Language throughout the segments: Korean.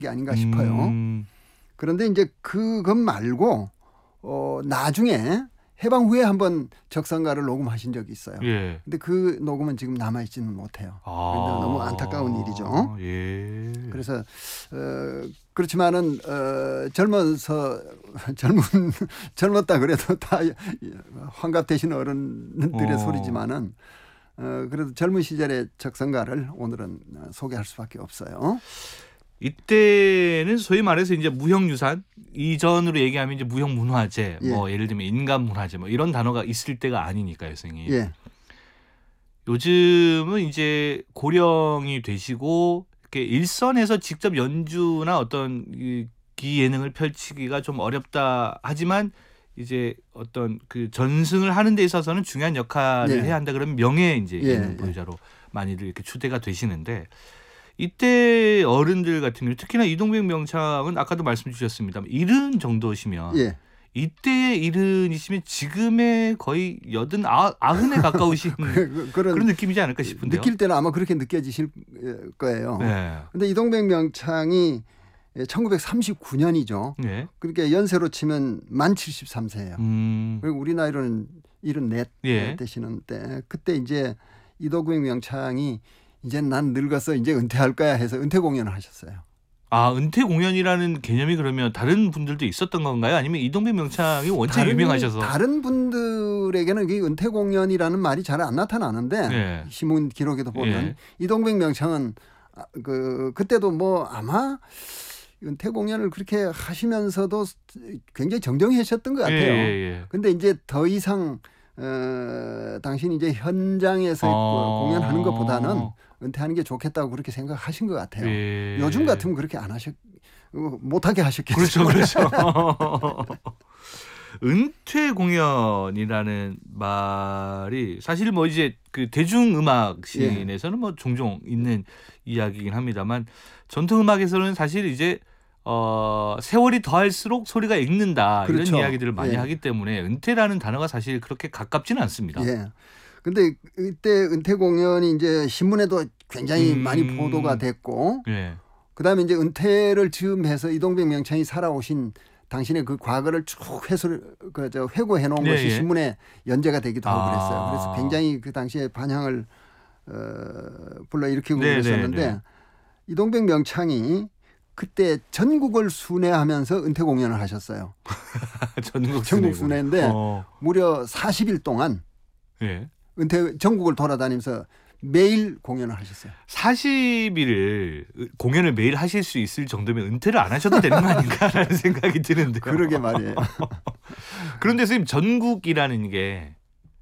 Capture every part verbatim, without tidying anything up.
게 아닌가 싶어요. 음. 그런데 이제 그것 말고 어, 나중에 해방 후에 한번 적성가를 녹음하신 적이 있어요. 예. 근데 그 녹음은 지금 남아있지는 못해요. 아. 그런데 너무 안타까운 일이죠. 예. 그래서 어, 그렇지만은 어, 젊어서 젊은 젊었다 그래도 다 환갑 되신 어른들의 어. 소리지만은 어, 그래도 젊은 시절의 적성가를 오늘은 소개할 수밖에 없어요. 이때는 소위 말해서 이제 무형유산 이전으로 얘기하면 이제 무형문화재, 예. 뭐 예를 들면 인간문화재, 뭐 이런 단어가 있을 때가 아니니까요, 선생님. 예. 요즘은 이제 고령이 되시고 이렇게 일선에서 직접 연주나 어떤 이 기예능을 펼치기가 좀 어렵다 하지만 이제 어떤 그 전승을 하는 데 있어서는 중요한 역할을 예. 해야 한다 그러면 명예 이제 예. 예능 보유자로 많이들 이렇게 추대가 되시는데 이때 어른들 같은 경우 특히나 이동백 명창은 아까도 말씀 주셨습니다만 일흔 정도시면 예. 이때의 일흔이시면 지금의 거의 여든 아, 아흔에 가까우신 그, 그런, 그런 느낌이지 않을까 싶은데요. 느낄 때는 아마 그렇게 느껴지실 거예요. 네. 근데 이동백 명창이 천구백삼십구 년이죠. 네. 그러니까 연세로 치면 만 칠십삼 세예요. 음. 그리고 우리 나이로는 일흔넷 예. 되시는 때 그때 이제 이동백 명창이 이제 난 늙어서 이제 은퇴할 거야 해서 은퇴 공연을 하셨어요. 아, 은퇴 공연이라는 개념이 그러면 다른 분들도 있었던 건가요? 아니면 이동백 명창이 원체 다른, 유명하셔서? 다른 분들에게는 이 은퇴 공연이라는 말이 잘 안 나타나는데 네. 신문 기록에도 보면 예. 이동백 명창은 그 그때도 뭐 아마 은퇴 공연을 그렇게 하시면서도 굉장히 정정하셨던 것 같아요. 예, 예. 근데 이제 더 이상 어, 당신이 이제 현장에서 어. 공연하는 것보다는 은퇴하는 게 좋겠다고 그렇게 생각하신 것 같아요. 예. 요즘 같으면 그렇게 안 하셨, 못하게 하셨겠죠. 그렇죠, 그렇죠. 은퇴 공연이라는 말이 사실 뭐 이제 그 대중음악 씬에서는 뭐 종종 있는 이야기이긴 합니다만 전통음악에서는 사실 이제 어, 세월이 더할수록 소리가 익는다 그렇죠. 이런 이야기들을 많이 예. 하기 때문에 은퇴라는 단어가 사실 그렇게 가깝지는 않습니다. 예. 근데 이때 은퇴 공연이 이제 신문에도 굉장히 음. 많이 보도가 됐고, 예. 그다음에 이제 은퇴를 즈음해서 이동백 명창이 살아오신 당신의 그 과거를 쭉 회수를 그저 회고해 놓은 예, 것이 예. 신문에 연재가 되기도 하고 아. 그랬어요. 그래서 굉장히 그 당시에 반향을 어, 불러일으키고 네, 그랬었는데 네, 네. 이동백 명창이 그때 전국을 순회하면서 은퇴 공연을 하셨어요. 전국, 전국 순회인데 어. 무려 사십 일 동안 예. 은퇴 전국을 돌아다니면서 매일 공연을 하셨어요. 사십 일을 공연을 매일 하실 수 있을 정도면 은퇴를 안 하셔도 되는 거 아닌가라는 생각이 드는데요. 그러게 말이에요. 그런데 선생님 전국이라는 게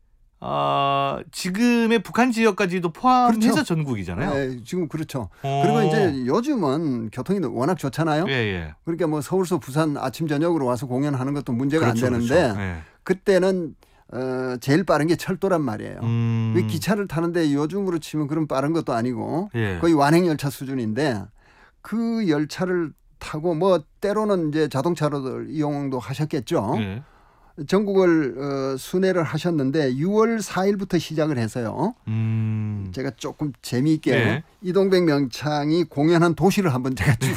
어, 지금의 북한 지역까지도 포함해서 그렇죠. 전국이잖아요. 네, 지금 그렇죠. 어. 그리고 이제 요즘은 교통이 워낙 좋잖아요. 예, 예. 그러니까 뭐 서울서 부산 아침 저녁으로 와서 공연하는 것도 문제가 그렇죠, 안 되는데 그렇죠. 예. 그때는 어, 제일 빠른 게 철도란 말이에요. 음. 왜 기차를 타는데 요즘으로 치면 그런 빠른 것도 아니고 예. 거의 완행열차 수준인데 그 열차를 타고 뭐 때로는 이제 자동차로도 이용도 하셨겠죠. 예. 전국을 어, 순회를 하셨는데 유월 사일부터 시작을 해서요. 음. 제가 조금 재미있게 예. 이동백 명창이 공연한 도시를 한번 제가 쭉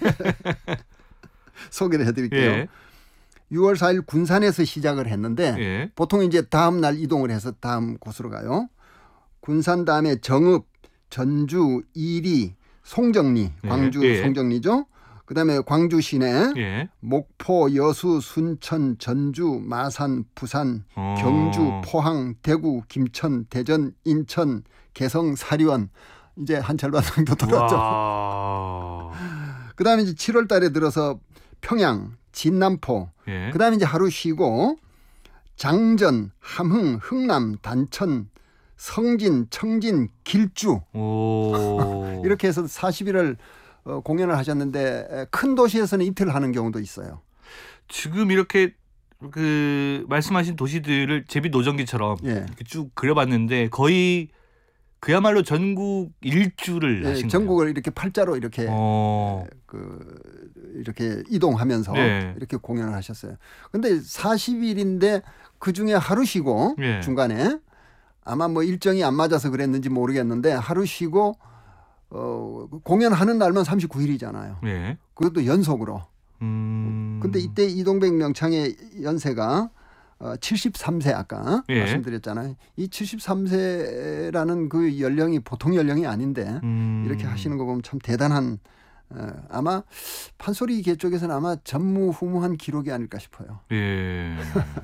소개를 해드릴게요. 예. 유월 사일 군산에서 시작을 했는데 예. 보통 이제 다음 날 이동을 해서 다음 곳으로 가요. 군산 다음에 정읍, 전주, 이리, 송정리, 광주 예. 송정리죠. 그다음에 광주 시내, 예. 목포, 여수, 순천, 전주, 마산, 부산, 어. 경주, 포항, 대구, 김천, 대전, 인천, 개성, 사리원 이제 한 절반 정도 돌았죠. 와. 그다음에 이제 칠월 달에 들어서 평양, 진남포, 예. 그다음에 이제 하루 쉬고 장전, 함흥, 흥남, 단천, 성진, 청진, 길주 오. 이렇게 해서 사십 일을 어, 공연을 하셨는데 큰 도시에서는 이틀 하는 경우도 있어요. 지금 이렇게 그 말씀하신 도시들을 제비 노전기처럼 예. 이렇게 쭉 그려봤는데 거의 그야말로 전국 일주를 예, 하신 전국을 이렇게 팔자로 이렇게 어. 그 이렇게 이동하면서 네. 이렇게 공연을 하셨어요. 근데 사십 일인데 그 중에 하루 쉬고 예. 중간에 아마 뭐 일정이 안 맞아서 그랬는지 모르겠는데 하루 쉬고 어, 공연하는 날만 삼십구 일이잖아요. 예. 그것도 연속으로. 음. 근데 이때 이동백 명창의 연세가 어, 칠십삼 세 아까 예. 말씀드렸잖아요. 이 칠십삼 세라는 그 연령이 보통 연령이 아닌데 음. 이렇게 하시는 거 보면 참 대단한 어, 아마 판소리계 쪽에서는 아마 전무후무한 기록이 아닐까 싶어요. 예.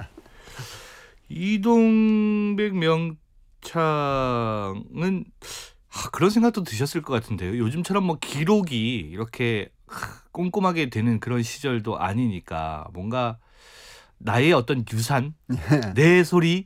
이동백 명창은 아, 그런 생각도 드셨을 것 같은데요. 요즘처럼 뭐 기록이 이렇게 꼼꼼하게 되는 그런 시절도 아니니까 뭔가 나의 어떤 유산, 예. 내 소리를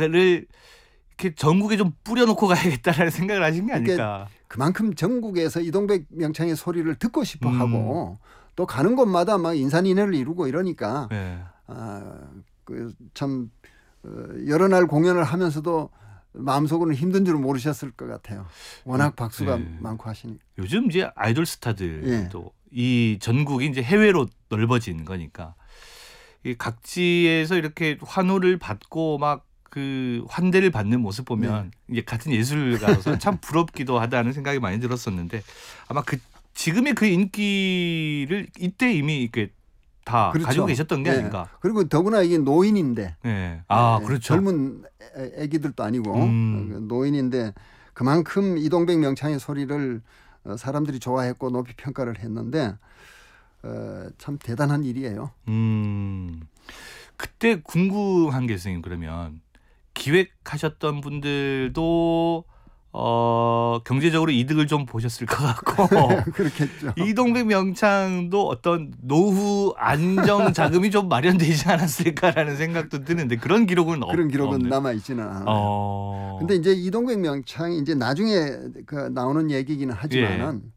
이렇게 전국에 좀 뿌려놓고 가야겠다라는 생각을 하신 게 아닐까. 그만큼 전국에서 이동백 명창의 소리를 듣고 싶어 음. 하고 또 가는 곳마다 막 인산인해를 이루고 이러니까 네. 아, 그 참 어, 여러 날 공연을 하면서도 마음속으로는 힘든 줄 모르셨을 것 같아요. 워낙 박수가 네. 많고 하시니까. 요즘 이제 아이돌 스타들도 이 전국이 이제 해외로 넓어진 거니까 이 각지에서 이렇게 환호를 받고 막 그 환대를 받는 모습 보면 이제 같은 예술가로서 참 부럽기도 하다는 생각이 많이 들었었는데 아마 그 지금의 그 인기를 이때 이미 이렇게 다 그렇죠. 가지고 계셨던 게 네. 아닌가. 그리고 더구나 이게 노인인데 네. 아, 네, 그렇죠. 젊은 애- 애기들도 아니고 음. 노인인데 그만큼 이동백 명창의 소리를 어, 사람들이 좋아했고 높이 평가를 했는데 어, 참 대단한 일이에요. 음. 그때 궁금한 게 선생님 그러면 기획하셨던 분들도 어, 경제적으로 이득을 좀 보셨을 것 같고 그렇겠죠. 이동백 명창도 어떤 노후 안정 자금이 좀 마련되지 않았을까라는 생각도 드는데 그런 기록은 없, 그런 기록은 없는. 남아 있지는 않아요. 어. 근데 이제 이동백 명창이 이제 나중에 그 나오는 얘기기는 하지만은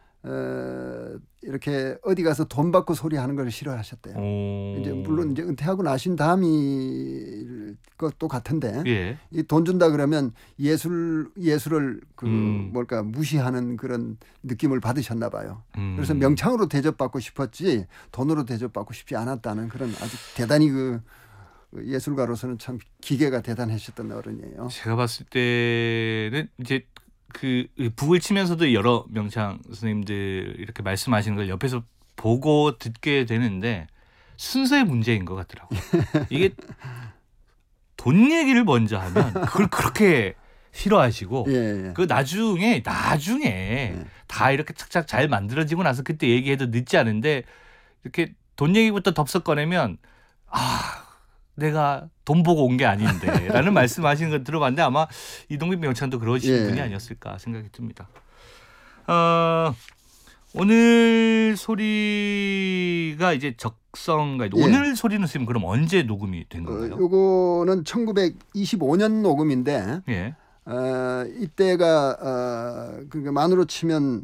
어, 이렇게 어디 가서 돈 받고 소리하는 걸 싫어하셨대요. 오. 이제 물론 이제 은퇴하고 나신 다음이 것도 같은데 예. 이 돈 준다 그러면 예술 예술을 그 음. 뭘까 무시하는 그런 느낌을 받으셨나 봐요. 음. 그래서 명창으로 대접받고 싶었지 돈으로 대접받고 싶지 않았다는 그런 아주 대단히 그 예술가로서는 참 기계가 대단하셨던 어른이에요. 제가 봤을 때는 이제 그 북을 치면서도 여러 명창 선생님들 이렇게 말씀하시는 걸 옆에서 보고 듣게 되는데 순서의 문제인 것 같더라고요. 이게 돈 얘기를 먼저 하면 그걸 그렇게 싫어하시고 예, 예. 그 나중에 나중에 예. 다 이렇게 착착 잘 만들어지고 나서 그때 얘기해도 늦지 않은데 이렇게 돈 얘기부터 덥석 꺼내면 아 내가 돈 보고 온 게 아닌데 라는 말씀하시는 거 들어봤는데 아마 이동백 명창도 그러신 예. 분이 아니었을까 생각이 듭니다. 어, 오늘 소리가 이제 적성가 예. 오늘 소리는 선생님 그럼 언제 녹음이 된 어, 건가요? 요거는 천구백이십오 년 녹음인데 예. 어, 이때가 어, 그러니까 만으로 치면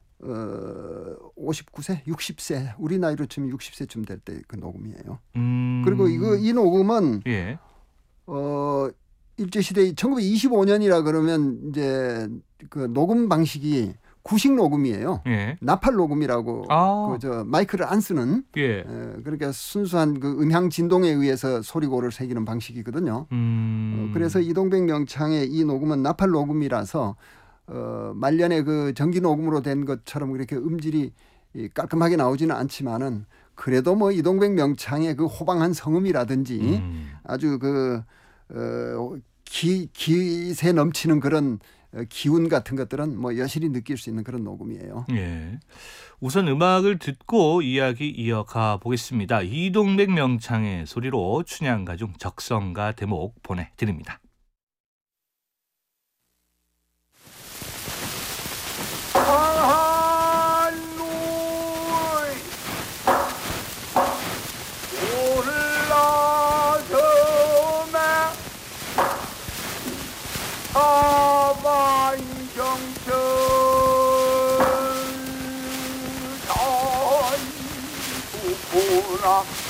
어, 오십구 세, 육십 세 우리 나이로 치면 육십 세쯤 될 때 그 녹음이에요. 음. 그리고 이거 이 녹음은 예. 어, 일제시대 천구백이십오 년이라 그러면 이제 그 녹음 방식이 구식 녹음이에요. 예. 나팔 녹음이라고 아. 그 저 마이크를 안 쓰는 예. 에, 그러니까 순수한 그 음향 진동에 의해서 소리고를 새기는 방식이거든요. 음. 어, 그래서 이동백 명창의 이 녹음은 나팔 녹음이라서 어, 말년에 그 전기 녹음으로 된 것처럼 그렇게 음질이 이 깔끔하게 나오지는 않지만은 그래도 뭐 이동백 명창의 그 호방한 성음이라든지 음. 아주 그 어, 기, 기세 넘치는 그런 어, 기운 같은 것들은 뭐 여실히 느낄 수 있는 그런 녹음이에요. 예. 우선 음악을 듣고 이야기 이어가 보겠습니다. 이동백 명창의 소리로 춘향가중 적성가 대목 보내드립니다. 하반경천